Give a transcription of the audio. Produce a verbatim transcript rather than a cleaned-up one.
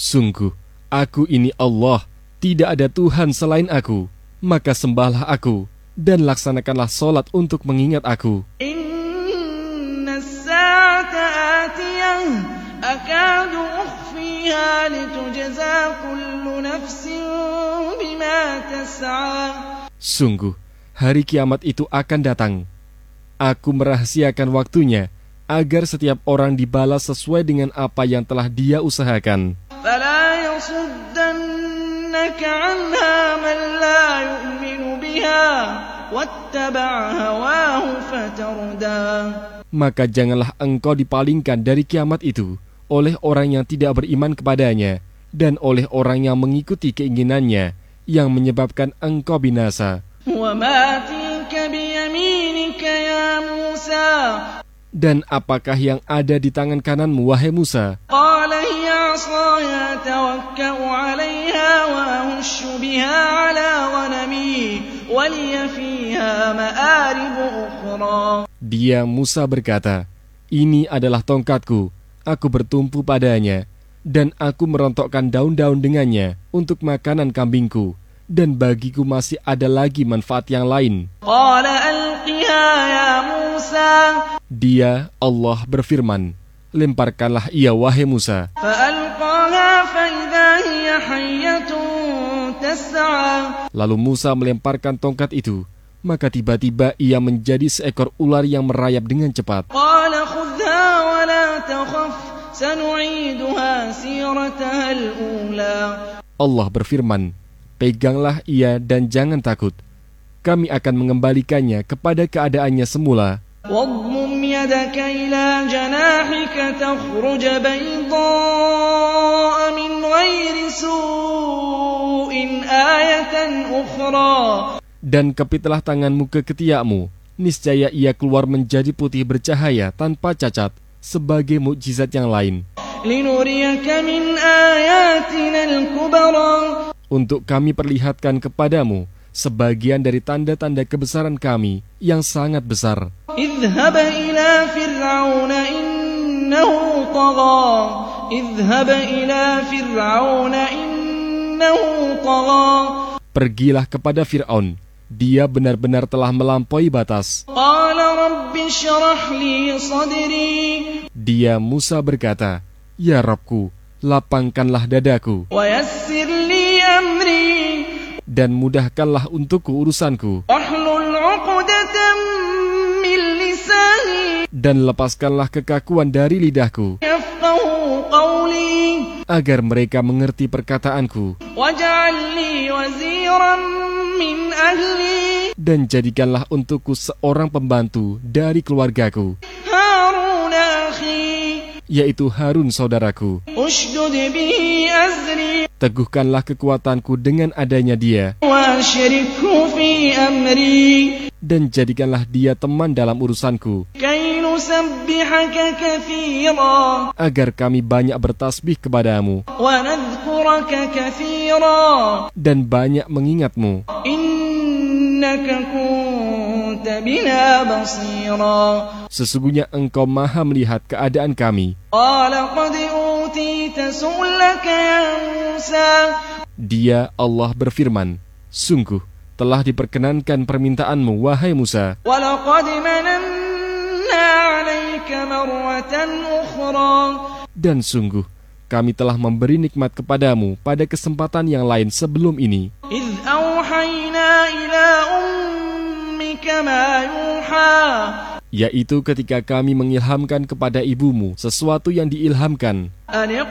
Sungguh, aku ini Allah, tidak ada Tuhan selain aku. Maka sembahlah aku, dan laksanakanlah solat untuk mengingat aku. Inna as-sa'ata atiyah, akadu ukhfiha litujza kullu nafsin bima tas'a. Sungguh, hari kiamat itu akan datang. Aku merahasiakan waktunya, agar setiap orang dibalas sesuai dengan apa yang telah dia usahakan. Fala yasuddannaka 'anha man la yu'minu biha wattaba'a hawahu fatarda. Maka janganlah engkau dipalingkan dari kiamat itu oleh orang yang tidak beriman kepadanya dan oleh orang yang mengikuti keinginannya yang menyebabkan engkau binasa. Wa ma tilka biyaminika ya Musa. Dan apakah yang ada di tangan kananmu, wahai Musa? Qala hiya 'asaya tawakka'u 'alayha wa ahushu biha 'ala ghanami wa liya fiha ma'arib ukhra. Dia Musa berkata, ini adalah tongkatku, aku bertumpu padanya, dan aku merontokkan daun-daun dengannya untuk makanan kambingku, dan bagiku masih ada lagi manfaat yang lain. Qala alqiha ya Musa. Dia, Allah berfirman, lemparkanlah ia, wahai Musa. Fa'alqaha fa'idha hiya hayyatun tas'a. Lalu Musa melemparkan tongkat itu, maka tiba-tiba ia menjadi seekor ular yang merayap dengan cepat. Qala khudha wa la takhaf, sanu'iduha sirataha al-ula. Allah berfirman, peganglah ia dan jangan takut. Kami akan mengembalikannya kepada keadaannya semula. واضمم يدك إلى جناحك تخرج بيضاء من غير سوء آية أخرى. Dan kepitlah tanganmu ke ketiakmu, niscaya ia keluar menjadi putih bercahaya tanpa cacat, sebagai mukjizat yang lain. لنريك من آياتنا الكبرى. Untuk kami perlihatkan kepadamu sebagian dari tanda-tanda kebesaran kami yang sangat besar. اذهب إلى فرعون إنه طغى اذهب إلى فرعون إنه طغى. Pergilah kepada Fir'aun, dia benar-benar telah melampaui batas. قال رب اشرح لي صدري. Dia Musa berkata, ya Rabbku, lapangkanlah dadaku ويسر لي أمري. dan mudahkanlah untukku urusanku. واحلل عقدة من لساني. Dan lepaskanlah kekakuan dari lidahku, يفقهوا قولي. agar mereka mengerti perkataanku. واجعل لي وزيرا من أهلي. Dan jadikanlah untukku seorang pembantu dari keluargaku, هارون أخي. yaitu Harun saudaraku. اشدد به أزري. Teguhkanlah kekuatanku dengan adanya dia, وأشركه في أمري. dan jadikanlah dia teman dalam urusanku, كي نسبحك كثيرا. agar kami banyak bertasbih kepadamu ونذكرك كثيرا. dan banyak mengingatmu. إنك كنت بنا بصيرا. Sesungguhnya engkau maha melihat keadaan kami. قال قد أوتيت سؤلك يا موسى. Dia Allah berfirman, sungguh telah diperkenankan permintaanmu, wahai Musa. ولقد مننا عليك مرة أخرى. Dan sungguh kami telah memberi nikmat kepadamu pada kesempatan yang lain sebelum ini, إذ أوحينا إلى أمك ما يوحى. yaitu ketika kami mengilhamkan kepada ibumu sesuatu yang diilhamkan. أن